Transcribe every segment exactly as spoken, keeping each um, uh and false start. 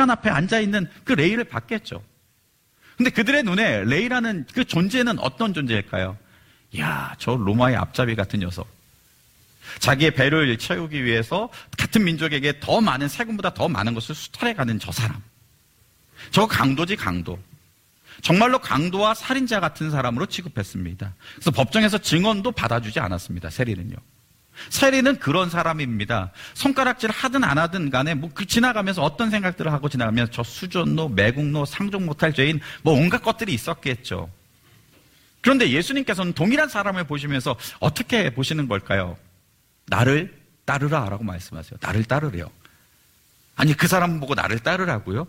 재판 앞에 앉아있는 그 레위를 봤겠죠. 근데 그들의 눈에 레위라는 그 존재는 어떤 존재일까요? 이야, 저 로마의 앞잡이 같은 녀석. 자기의 배를 채우기 위해서 같은 민족에게 더 많은 세금보다 더 많은 것을 수탈해가는 저 사람. 저 강도지 강도. 정말로 강도와 살인자 같은 사람으로 취급했습니다. 그래서 법정에서 증언도 받아주지 않았습니다. 세리는요. 세리는 그런 사람입니다. 손가락질 하든 안 하든 간에 뭐 그 지나가면서 어떤 생각들을 하고 지나가면 저 수존노, 매국노, 상종 못할 죄인 뭐 온갖 것들이 있었겠죠. 그런데 예수님께서는 동일한 사람을 보시면서 어떻게 보시는 걸까요? 나를 따르라 라고 말씀하세요. 나를 따르래요. 아니 그 사람 보고 나를 따르라고요?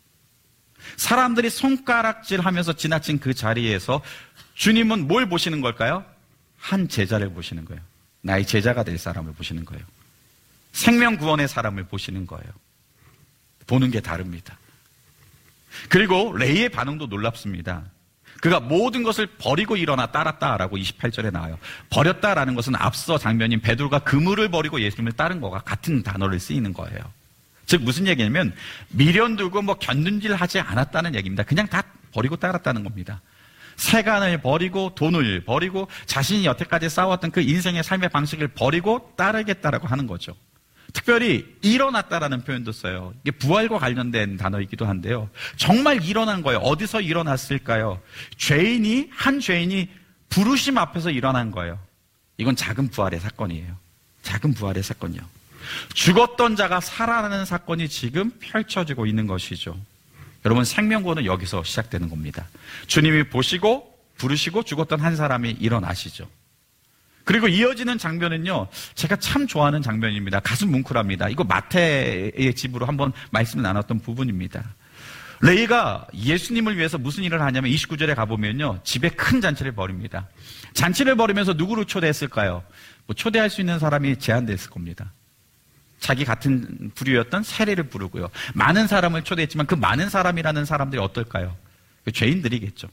사람들이 손가락질 하면서 지나친 그 자리에서 주님은 뭘 보시는 걸까요? 한 제자를 보시는 거예요. 나의 제자가 될 사람을 보시는 거예요. 생명구원의 사람을 보시는 거예요. 보는 게 다릅니다. 그리고 레위의 반응도 놀랍습니다. 그가 모든 것을 버리고 일어나 따랐다라고 이십팔 절에 나와요. 버렸다라는 것은 앞서 장면인 베드로가 그물을 버리고 예수님을 따른 것과 같은 단어를 쓰이는 거예요. 즉 무슨 얘기냐면 미련 두고 뭐 견눈질하지 않았다는 얘기입니다. 그냥 다 버리고 따랐다는 겁니다. 세간을 버리고 돈을 버리고 자신이 여태까지 쌓아왔던 그 인생의 삶의 방식을 버리고 따르겠다라고 하는 거죠. 특별히 일어났다라는 표현도 써요. 이게 부활과 관련된 단어이기도 한데요. 정말 일어난 거예요. 어디서 일어났을까요? 죄인이 한 죄인이 부르심 앞에서 일어난 거예요. 이건 작은 부활의 사건이에요. 작은 부활의 사건이요. 죽었던 자가 살아나는 사건이 지금 펼쳐지고 있는 것이죠. 여러분 생명구원은 여기서 시작되는 겁니다. 주님이 보시고 부르시고 죽었던 한 사람이 일어나시죠. 그리고 이어지는 장면은요, 제가 참 좋아하는 장면입니다. 가슴 뭉클합니다. 이거 마태의 집으로 한번 말씀을 나눴던 부분입니다. 레위가 예수님을 위해서 무슨 일을 하냐면 이십구 절에 가보면요, 집에 큰 잔치를 벌입니다. 잔치를 벌이면서 누구를 초대했을까요? 뭐 초대할 수 있는 사람이 제한됐을 겁니다. 자기 같은 부류였던 세리를 부르고요. 많은 사람을 초대했지만 그 많은 사람이라는 사람들이 어떨까요? 죄인들이겠죠.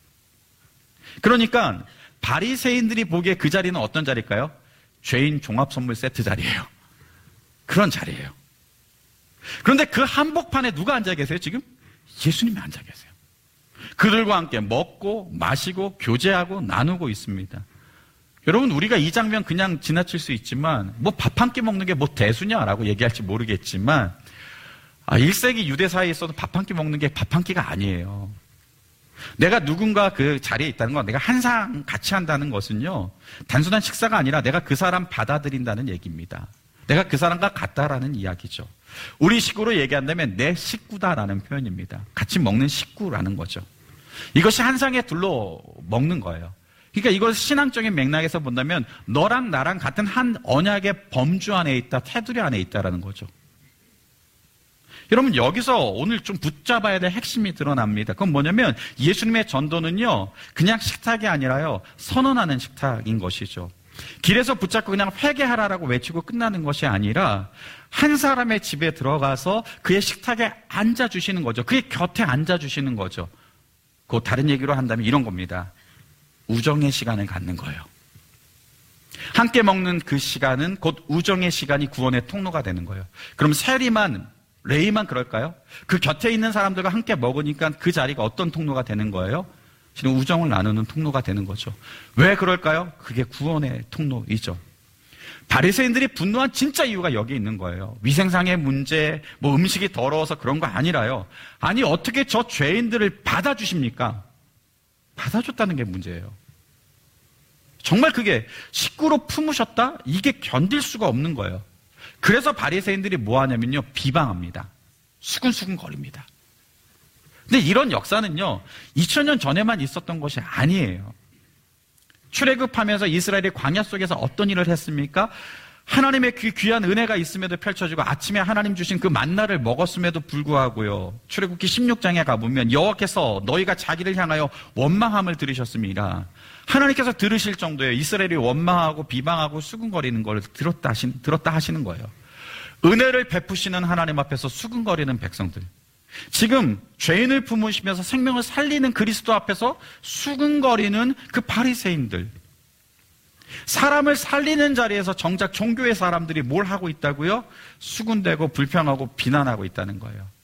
그러니까 바리새인들이 보기에 그 자리는 어떤 자리일까요? 죄인 종합선물 세트 자리예요. 그런 자리예요. 그런데 그 한복판에 누가 앉아 계세요? 지금 예수님이 앉아 계세요. 그들과 함께 먹고 마시고 교제하고 나누고 있습니다. 여러분 우리가 이 장면 그냥 지나칠 수 있지만 뭐 밥 한 끼 먹는 게 뭐 대수냐라고 얘기할지 모르겠지만 아, 일 세기 유대 사회에서도 밥 한 끼 먹는 게 밥 한 끼가 아니에요. 내가 누군가 그 자리에 있다는 건 내가 한상 같이 한다는 것은요 단순한 식사가 아니라 내가 그 사람 받아들인다는 얘기입니다. 내가 그 사람과 같다라는 이야기죠. 우리식으로 얘기한다면 내 식구다라는 표현입니다. 같이 먹는 식구라는 거죠. 이것이 한상에 둘러 먹는 거예요. 그러니까 이걸 신앙적인 맥락에서 본다면 너랑 나랑 같은 한 언약의 범주 안에 있다, 테두리 안에 있다라는 거죠. 여러분 여기서 오늘 좀 붙잡아야 될 핵심이 드러납니다. 그건 뭐냐면 예수님의 전도는요 그냥 식탁이 아니라요 선언하는 식탁인 것이죠. 길에서 붙잡고 그냥 회개하라라고 외치고 끝나는 것이 아니라 한 사람의 집에 들어가서 그의 식탁에 앉아주시는 거죠. 그의 곁에 앉아주시는 거죠. 그 다른 얘기로 한다면 이런 겁니다. 우정의 시간을 갖는 거예요. 함께 먹는 그 시간은 곧 우정의 시간이 구원의 통로가 되는 거예요. 그럼 세리만, 레위만 그럴까요? 그 곁에 있는 사람들과 함께 먹으니까 그 자리가 어떤 통로가 되는 거예요? 지금 우정을 나누는 통로가 되는 거죠. 왜 그럴까요? 그게 구원의 통로이죠. 바리새인들이 분노한 진짜 이유가 여기 있는 거예요. 위생상의 문제, 뭐 음식이 더러워서 그런 거 아니라요. 아니 어떻게 저 죄인들을 받아주십니까? 받아줬다는 게 문제예요. 정말 그게 식구로 품으셨다? 이게 견딜 수가 없는 거예요. 그래서 바리새인들이 뭐 하냐면요 비방합니다. 수근수근 거립니다. 근데 이런 역사는요 이천 년 전에만 있었던 것이 아니에요. 출애굽하면서 이스라엘이 광야 속에서 어떤 일을 했습니까? 하나님의 그 귀한 은혜가 있음에도 펼쳐지고 아침에 하나님 주신 그 만나를 먹었음에도 불구하고요 출애굽기 십육 장에 가보면 여호와께서 너희가 자기를 향하여 원망함을 들으셨습니다. 하나님께서 들으실 정도에 이스라엘이 원망하고 비방하고 수근거리는 걸 들었다 하신, 들었다 하시는 거예요. 은혜를 베푸시는 하나님 앞에서 수근거리는 백성들, 지금 죄인을 품으시면서 생명을 살리는 그리스도 앞에서 수근거리는 그 바리새인들, 사람을 살리는 자리에서 정작 종교의 사람들이 뭘 하고 있다고요? 수군대고 불평하고 비난하고 있다는 거예요.